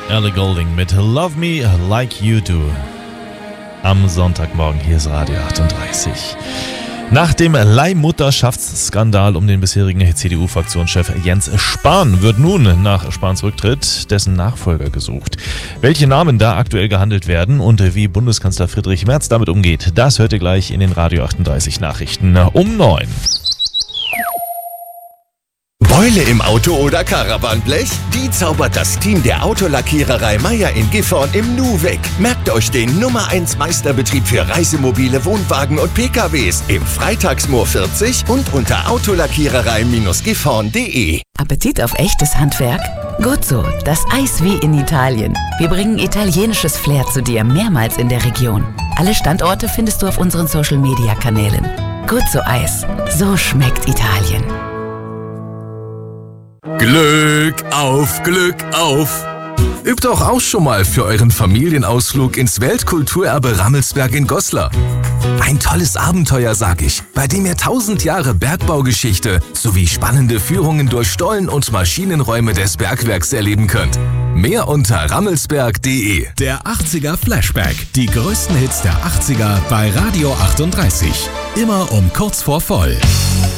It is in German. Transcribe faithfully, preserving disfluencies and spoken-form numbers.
Ellie Goulding mit Love Me Like You Do. Am Sonntagmorgen, hier ist Radio achtunddreißig. Nach dem Leihmutterschaftsskandal um den bisherigen C D U-Fraktionschef Jens Spahn wird nun nach Spahns Rücktritt dessen Nachfolger gesucht. Welche Namen da aktuell gehandelt werden und wie Bundeskanzler Friedrich Merz damit umgeht, das hört ihr gleich in den Radio achtunddreißig Nachrichten um neun. Beule im Auto oder Caravanblech? Die zaubert das Team der Autolackiererei Meier in Gifhorn im Nu weg. Merkt euch den Nummer eins Meisterbetrieb für Reisemobile, Wohnwagen und P K Ws im Freitagsmoor vierzig und unter autolackiererei Gifhorn punkt de. Appetit auf echtes Handwerk? Gut so, das Eis wie in Italien. Wir bringen italienisches Flair zu dir, mehrmals in der Region. Alle Standorte findest du auf unseren Social-Media-Kanälen. Gut so Eis, so schmeckt Italien. Glück auf, Glück auf! Übt auch aus schon mal für euren Familienausflug ins Weltkulturerbe Rammelsberg in Goslar. Ein tolles Abenteuer, sag ich, bei dem ihr tausend Jahre Bergbaugeschichte sowie spannende Führungen durch Stollen und Maschinenräume des Bergwerks erleben könnt. Mehr unter rammelsberg punkt de. Der achtziger Flashback. Die größten Hits der achtziger bei Radio achtunddreißig. Immer um kurz vor voll.